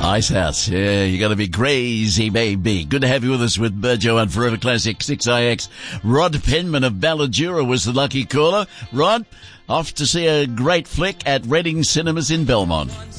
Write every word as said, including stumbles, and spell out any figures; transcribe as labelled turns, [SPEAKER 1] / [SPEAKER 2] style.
[SPEAKER 1] Ice House. Yeah, you got to be crazy, baby. Good to have you with us with Burjo on Forever Classic six I X. Rod Penman of Balladura was the lucky caller. Rod, off to see a great flick at Reading Cinemas in Belmont.